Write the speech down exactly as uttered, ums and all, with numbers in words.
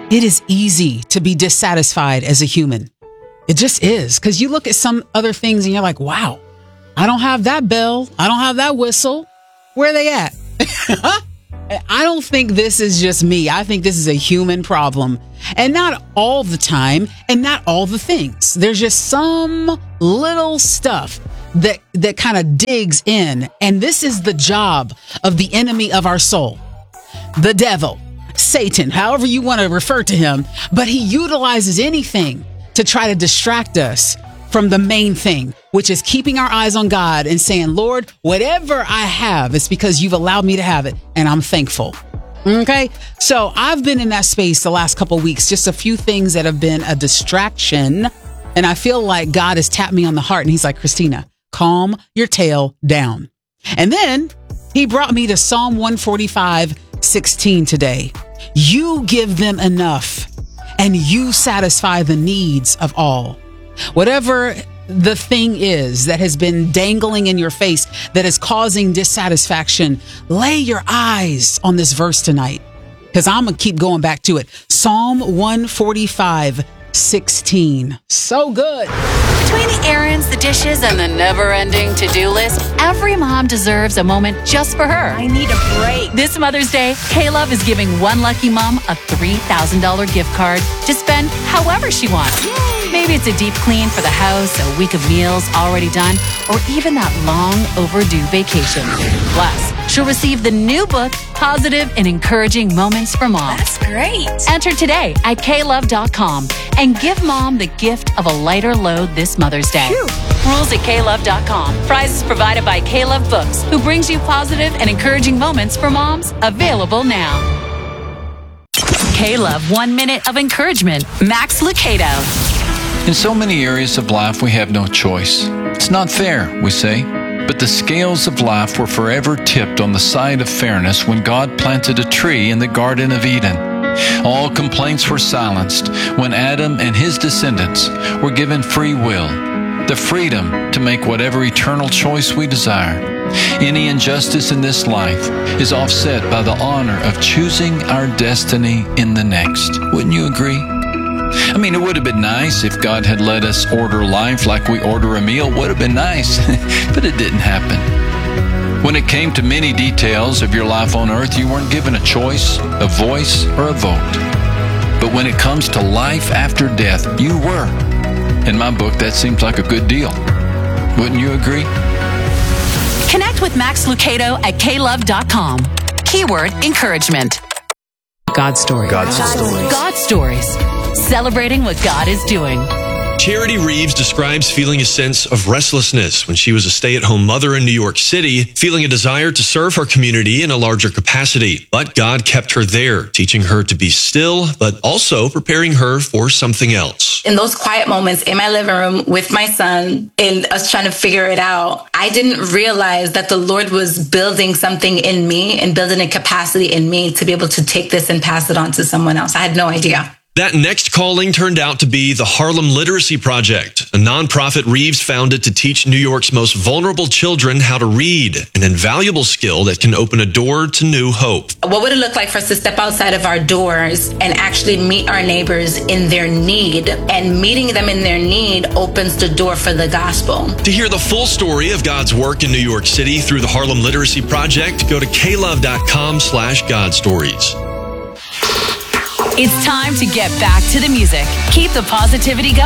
it is easy to be dissatisfied as a human. It just is. Because you look at some other things and you're like, wow, I don't have that bell. I don't have that whistle. Where are they at? I don't think this is just me. I think this is a human problem. And not all the time and not all the things. There's just some little stuff that, that kind of digs in. And this is the job of the enemy of our soul, the devil, Satan, however you want to refer to him. But he utilizes anything to try to distract us from the main thing, which is keeping our eyes on God and saying, Lord, whatever I have, it's because you've allowed me to have it, and I'm thankful. Okay? So I've been in that space the last couple of weeks, just a few things that have been a distraction, and I feel like God has tapped me on the heart, and he's like, Christina, calm your tail down. And then he brought me to Psalm one forty-five, sixteen today. You give them enough, and you satisfy the needs of all. Whatever the thing is that has been dangling in your face that is causing dissatisfaction, lay your eyes on this verse tonight, because I'm going to keep going back to it. Psalm one forty-five, sixteen. So good. Between the errands, the dishes, and the never-ending to-do list, every mom deserves a moment just for her. I need a break. This Mother's Day, K-Love is giving one lucky mom a three thousand dollars gift card to spend however she wants. Yay. Maybe it's a deep clean for the house, a week of meals already done, or even that long overdue vacation. Plus, she'll receive the new book, Positive and Encouraging Moments for Moms. That's great. Enter today at K love dot com and give mom the gift of a lighter load this Mother's Day. Phew. Rules at K love dot com. Prizes provided by K-Love Books, who brings you positive and encouraging moments for moms. Available now. K-Love One Minute of Encouragement. Max Lucado. In so many areas of life, we have no choice. It's not fair, we say. But the scales of life were forever tipped on the side of fairness when God planted a tree in the Garden of Eden. All complaints were silenced when Adam and his descendants were given free will, the freedom to make whatever eternal choice we desire. Any injustice in this life is offset by the honor of choosing our destiny in the next. Wouldn't you agree? I mean, it would have been nice if God had let us order life like we order a meal. Would have been nice, but it didn't happen. When it came to many details of your life on earth, you weren't given a choice, a voice, or a vote. But when it comes to life after death, you were. In my book, that seems like a good deal. Wouldn't you agree? Connect with Max Lucado at K love dot com. Keyword encouragement. God story. God stories. God stories. Celebrating what God is doing. Charity Reeves describes feeling a sense of restlessness when she was a stay-at-home mother in New York City, feeling a desire to serve her community in a larger capacity. But God kept her there, teaching her to be still, but also preparing her for something else. In those quiet moments in my living room with my son and us trying to figure it out, I didn't realize that the Lord was building something in me and building a capacity in me to be able to take this and pass it on to someone else. I had no idea. That next calling turned out to be the Harlem Literacy Project, a nonprofit Reeves founded to teach New York's most vulnerable children how to read, an invaluable skill that can open a door to new hope. What would it look like for us to step outside of our doors and actually meet our neighbors in their need? And meeting them in their need opens the door for the gospel. To hear the full story of God's work in New York City through the Harlem Literacy Project, go to K love dot com slash God Stories. It's time to get back to the music. Keep the positivity going.